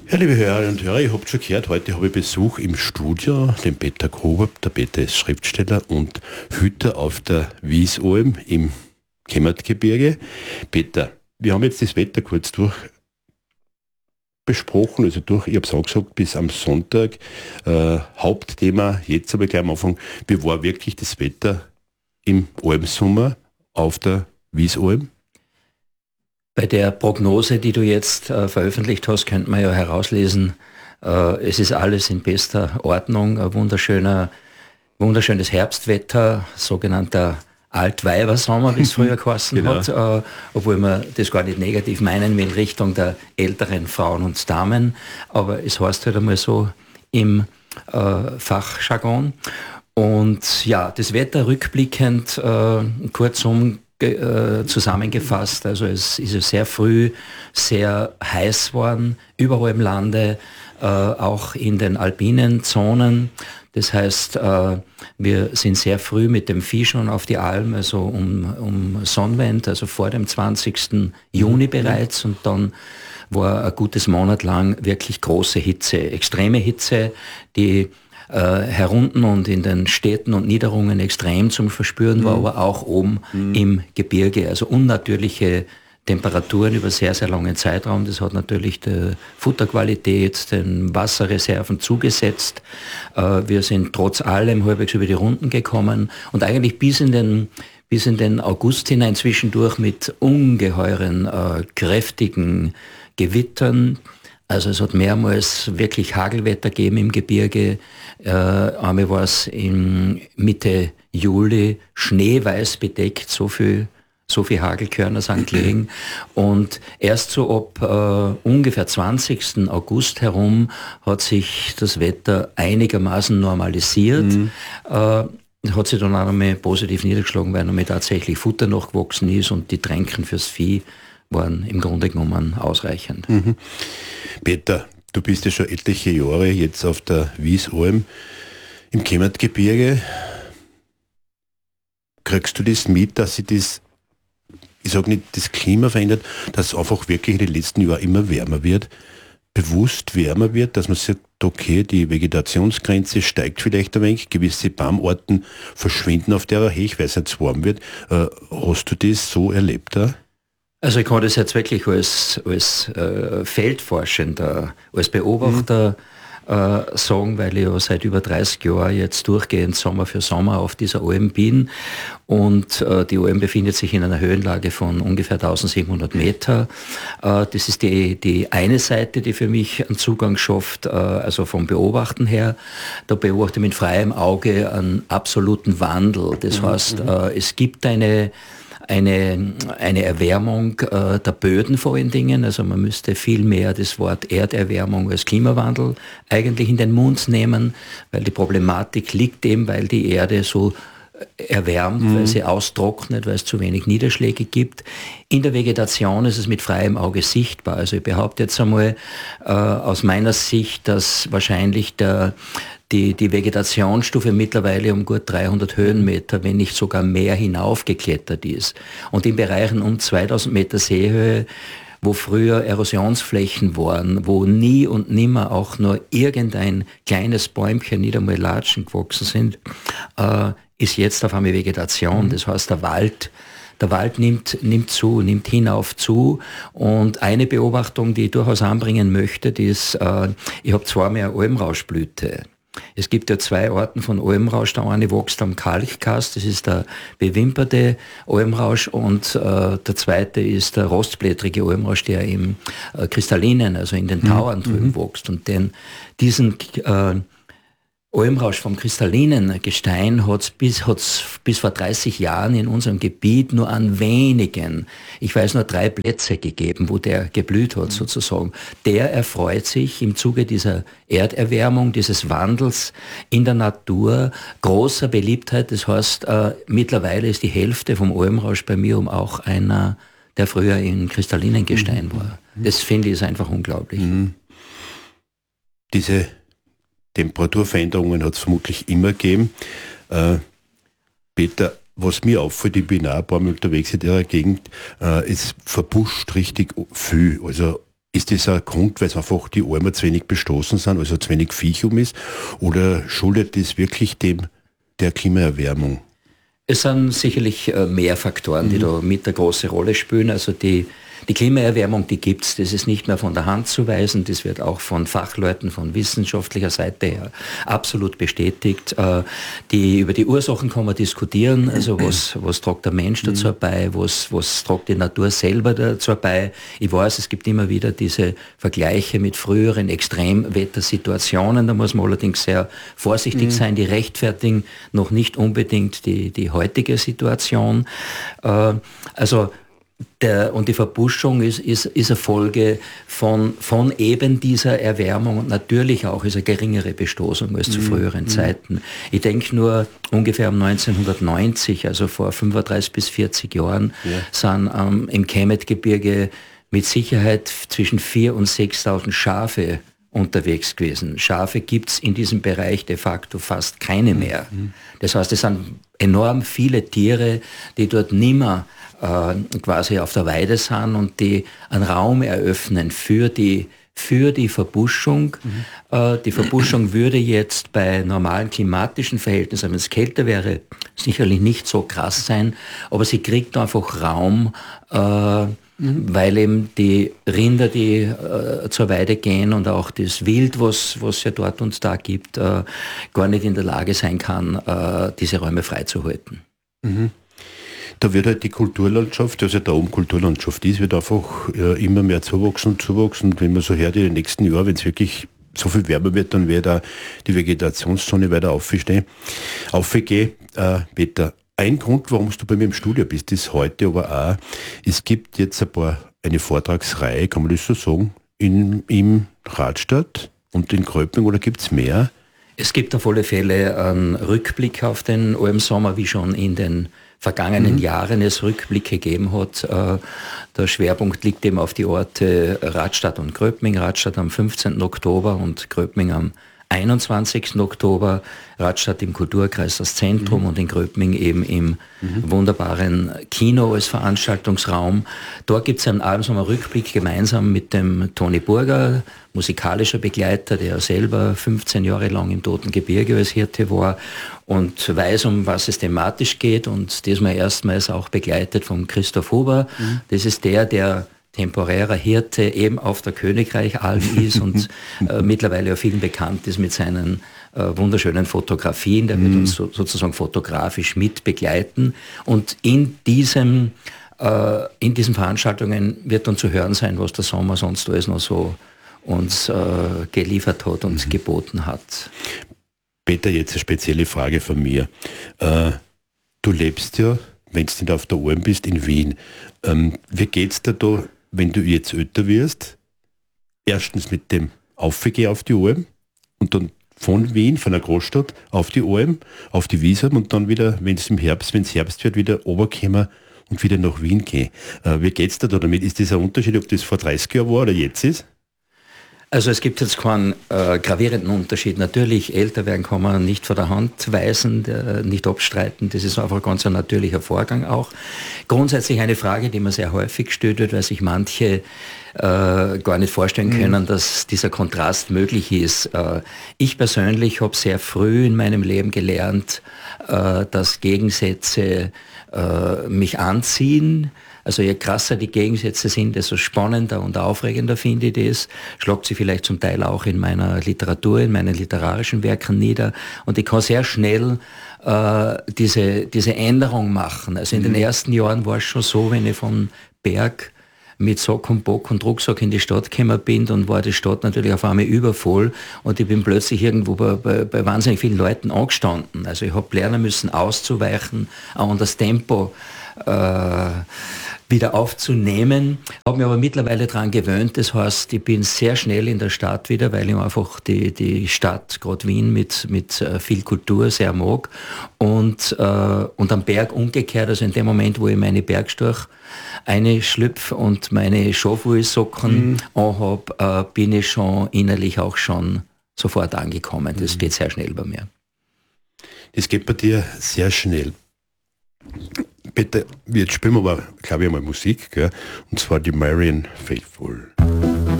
Ja, liebe Hörerinnen und Hörer, ihr habt schon gehört, heute habe ich Besuch im Studio, den Peter Gruber. Der Peter ist Schriftsteller und Hüter auf der Wiesalm im Kemmertgebirge. Peter, wir haben jetzt das Wetter kurz besprochen, also ich habe es auch gesagt, bis am Sonntag. Hauptthema, jetzt aber gleich am Anfang, wie war wirklich das Wetter im Almsommer auf der Wiesalm? Bei der Prognose, die du jetzt veröffentlicht hast, könnte man ja herauslesen, es ist alles in bester Ordnung, ein wunderschönes Herbstwetter, sogenannter Altweibersommer, wie es früher geheißen Genau. hat, obwohl man das gar nicht negativ meinen will, Richtung der älteren Frauen und Damen, aber es heißt halt einmal so im Fachjargon. Und ja, das Wetter rückblickend, kurzum zusammengefasst, also es ist ja sehr früh sehr heiß worden, überall im Lande, auch in den alpinen Zonen. Das heißt, wir sind sehr früh mit dem Vieh schon auf die Alm, also um Sonnenwende, also vor dem 20. Juni bereits, und dann war ein gutes Monat lang wirklich große Hitze, extreme Hitze, die herunten und in den Städten und Niederungen extrem zum Verspüren war, aber auch oben im Gebirge. Also unnatürliche Temperaturen über sehr, sehr langen Zeitraum. Das hat natürlich der Futterqualität, den Wasserreserven zugesetzt. Wir sind trotz allem halbwegs über die Runden gekommen und eigentlich bis in den August hinein zwischendurch mit ungeheuren, kräftigen Gewittern. Also es hat mehrmals wirklich Hagelwetter gegeben im Gebirge. Einmal war es in Mitte Juli schneeweiß bedeckt, so viel Hagelkörner sind gelegen. Und erst so ab ungefähr 20. August herum hat sich das Wetter einigermaßen normalisiert. Hat sich dann auch nochmal positiv niedergeschlagen, weil nochmal tatsächlich Futter nachgewachsen ist und die Tränken fürs Vieh waren im Grunde genommen ausreichend. Peter, du bist ja schon etliche Jahre jetzt auf der Wiesalm im Kemmertgebirge. Kriegst du das mit, dass sich das, ich sage nicht, das Klima verändert, dass es einfach wirklich in den letzten Jahren immer wärmer wird, bewusst wärmer wird, dass man sagt, okay, die Vegetationsgrenze steigt vielleicht ein wenig, gewisse Baumarten verschwinden auf der Höhe, weil es jetzt warm wird. Hast du das so erlebt? Also ich kann das jetzt wirklich als Feldforschender, als Beobachter sagen, weil ich ja seit über 30 Jahren jetzt durchgehend Sommer für Sommer auf dieser Alm bin. Und die Alm befindet sich in einer Höhenlage von ungefähr 1700 Meter. Das ist die eine Seite, die für mich einen Zugang schafft, also vom Beobachten her. Da beobachte ich mit freiem Auge einen absoluten Wandel. Das heißt, es gibt eine Erwärmung der Böden vor allen Dingen. Also man müsste viel mehr das Wort Erderwärmung als Klimawandel eigentlich in den Mund nehmen, weil die Problematik liegt eben, weil die Erde so erwärmt, weil sie austrocknet, weil es zu wenig Niederschläge gibt. In der Vegetation ist es mit freiem Auge sichtbar. Also ich behaupte jetzt einmal aus meiner Sicht, dass wahrscheinlich die Vegetationsstufe mittlerweile um gut 300 Höhenmeter, wenn nicht sogar mehr, hinaufgeklettert ist. Und in Bereichen um 2000 Meter Seehöhe, wo früher Erosionsflächen waren, wo nie und nimmer auch nur irgendein kleines Bäumchen, nicht einmal Latschen gewachsen sind, ist jetzt auf einmal Vegetation. Das heißt, der Wald nimmt hinauf zu. Und eine Beobachtung, die ich durchaus anbringen möchte, die ist, ich habe zweimal eine Almrauschblüte. Es gibt ja zwei Arten von Almrausch. Der eine wächst am Kalkkast, das ist der bewimperte Almrausch, und der zweite ist der rostblättrige Almrausch, der im Kristallinen, also in den Tauern drüben wächst. Und diesen Almrausch vom kristallinen Gestein hat es bis vor 30 Jahren in unserem Gebiet nur an wenigen, ich weiß nur 3 Plätze gegeben, wo der geblüht hat sozusagen. Der erfreut sich im Zuge dieser Erderwärmung, dieses Wandels in der Natur großer Beliebtheit. Das heißt, mittlerweile ist die Hälfte vom Almrausch bei mir auch einer, der früher in kristallinen Gestein war. Das finde ich ist einfach unglaublich. Diese Temperaturveränderungen hat es vermutlich immer gegeben. Peter, was mir auffällt, ich bin auch ein paar Mal unterwegs in der Gegend, es verbuscht richtig viel. Also Ist das ein Grund, weil es einfach die Almen zu wenig bestoßen sind, also zu wenig Viech ist? Oder schuldet das wirklich der Klimaerwärmung? Es sind sicherlich mehr Faktoren, die da mit eine große Rolle spielen. Also die Klimaerwärmung, die gibt's. Das ist nicht mehr von der Hand zu weisen. Das wird auch von Fachleuten, von wissenschaftlicher Seite her absolut bestätigt. Über die Ursachen kann man diskutieren. Also was trägt der Mensch dazu bei? Was trägt die Natur selber dazu bei? Ich weiß, es gibt immer wieder diese Vergleiche mit früheren Extremwettersituationen. Da muss man allerdings sehr vorsichtig sein. Die rechtfertigen noch nicht unbedingt die heutige Situation. Und die Verbuschung ist eine Folge von eben dieser Erwärmung und natürlich auch ist eine geringere Bestoßung als zu früheren Zeiten. Ich denke nur ungefähr um 1990, also vor 35 bis 40 Jahren, sind im Kemetgebirge mit Sicherheit zwischen 4.000 und 6.000 Schafe unterwegs gewesen. Schafe gibt's in diesem Bereich de facto fast keine mehr. Das heißt, es sind enorm viele Tiere, die dort nimmer quasi auf der Weide sind und die einen Raum eröffnen für die Verbuschung. Die Verbuschung würde jetzt bei normalen klimatischen Verhältnissen, wenn es kälter wäre, sicherlich nicht so krass sein, aber sie kriegt einfach Raum, weil eben die Rinder, die zur Weide gehen und auch das Wild, was ja dort und da gibt, gar nicht in der Lage sein kann, diese Räume freizuhalten. Da wird halt die Kulturlandschaft, also da oben Kulturlandschaft ist, wird einfach immer mehr zuwachsen. Und wenn man so hört, in den nächsten Jahren, wenn es wirklich so viel wärmer wird, dann wird auch die Vegetationszone weiter aufgehen. Peter, ein Grund, warum du bei mir im Studio bist, ist heute aber auch, es gibt jetzt eine Vortragsreihe, kann man das so sagen, im Radstadt und in Gröbling, oder gibt es mehr? Es gibt auf alle Fälle einen Rückblick auf den Almsommer, wie schon in den vergangenen Jahren es Rückblicke gegeben hat. Der Schwerpunkt liegt eben auf die Orte Radstadt und Gröbling. Radstadt am 15. Oktober und Gröbling am 21. Oktober. Radstadt im Kulturkreis das Zentrum und in Gröbling eben im wunderbaren Kino als Veranstaltungsraum. Dort gibt es einen Almsommer-Rückblick gemeinsam mit dem Toni Burger, musikalischer Begleiter, der selber 15 Jahre lang im Toten Gebirge als Hirte war und weiß, um was es thematisch geht, und diesmal erstmals auch begleitet von Christoph Huber. Das ist der temporärer Hirte eben auf der Königreichalm ist und mittlerweile auch vielen bekannt ist mit seinen wunderschönen Fotografien. Der wird uns sozusagen fotografisch mit begleiten. Und in diesen Veranstaltungen wird dann zu hören sein, was der Sommer sonst alles noch so uns geliefert hat und geboten hat. Peter, jetzt eine spezielle Frage von mir. Du lebst ja, wenn du nicht auf der Alm bist, in Wien. Wie geht's dir da, wenn du jetzt älter wirst? Erstens mit dem Aufgehen auf die Alm und dann von Wien, von der Großstadt, auf die Alm, auf die Wiesn und dann wieder, wenn es Herbst wird, wieder runterkommen und wieder nach Wien gehen. Wie geht's dir da damit? Ist das ein Unterschied, ob das vor 30 Jahren war oder jetzt ist? Also es gibt jetzt keinen gravierenden Unterschied. Natürlich, älter werden kann man nicht von der Hand weisen, nicht abstreiten. Das ist einfach ganz ein natürlicher Vorgang auch. Grundsätzlich eine Frage, die man sehr häufig gestellt wird, weil sich manche gar nicht vorstellen können, dass dieser Kontrast möglich ist. Ich persönlich habe sehr früh in meinem Leben gelernt, dass Gegensätze mich anziehen. Also je krasser die Gegensätze sind, desto spannender und aufregender finde ich das. Schlagt sich vielleicht zum Teil auch in meiner Literatur, in meinen literarischen Werken nieder. Und ich kann sehr schnell diese Änderung machen. Also in den ersten Jahren war es schon so, wenn ich von Berg mit Sack und Bock und Rucksack in die Stadt gekommen bin, dann war die Stadt natürlich auf einmal übervoll und ich bin plötzlich irgendwo bei wahnsinnig vielen Leuten angestanden. Also ich habe lernen müssen, auszuweichen, auch an das Tempo wieder aufzunehmen. Habe mich aber mittlerweile daran gewöhnt. Das heißt, ich bin sehr schnell in der Stadt wieder, weil ich einfach die Stadt, gerade Wien, mit viel Kultur sehr mag. Und am Berg umgekehrt, also in dem Moment, wo ich meine Bergstorch einschlüpfe und meine Schafwollsocken anhab, bin ich schon innerlich auch schon sofort angekommen. Das geht sehr schnell bei mir. Das geht bei dir sehr schnell. Peter, jetzt spielen wir aber, glaube ich, mal Musik, gell? Und zwar die Marianne Faithfull.